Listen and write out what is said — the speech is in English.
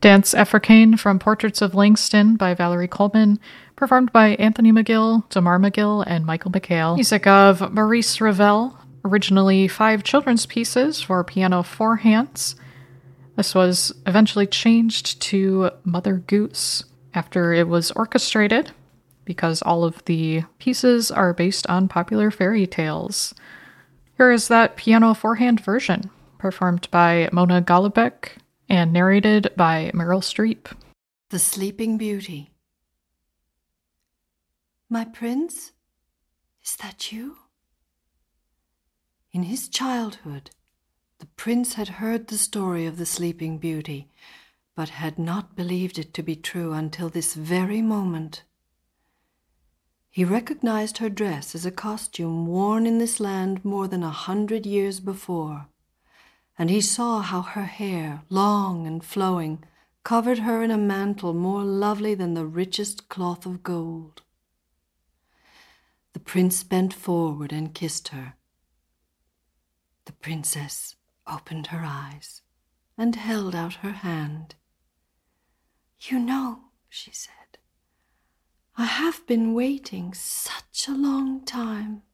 Dance Africaine from Portraits of Langston by Valerie Coleman, performed by Anthony McGill, Damar McGill, and Michael McHale. Music of Maurice Ravel, originally 5 children's pieces for piano 4 hands. This was eventually changed to Mother Goose after it was orchestrated, because all of the pieces are based on popular fairy tales. Here is that piano 4-hand version, performed by Mona Golubeck and narrated by Meryl Streep. The Sleeping Beauty. My prince, is that you? In his childhood, the prince had heard the story of the Sleeping Beauty, but had not believed it to be true until this very moment. He recognized her dress as a costume worn in this land more than 100 years before, and he saw how her hair, long and flowing, covered her in a mantle more lovely than the richest cloth of gold. The prince bent forward and kissed her. The princess opened her eyes and held out her hand. "You know," she said, "I have been waiting such a long time."